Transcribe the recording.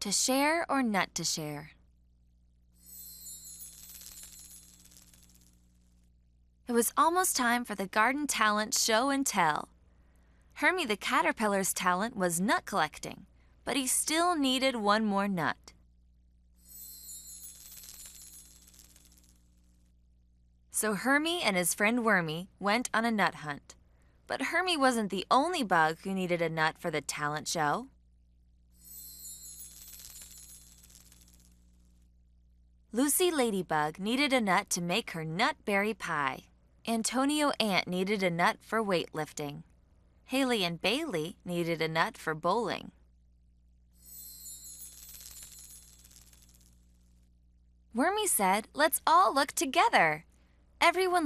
To share or not to share? It was almost time for the garden talent show and tell. Hermie the caterpillar's talent was nut collecting, but he still needed one more nut. So Hermie and his friend Wormy went on a nut hunt. But Hermie wasn't the only bug who needed a nut for the talent show. Lucy Ladybug needed a nut to make her nutberry pie. Antonio Ant needed a nut for weightlifting. Haley and Bailey needed a nut for bowling. Wormy said, "Let's all look together." Everyone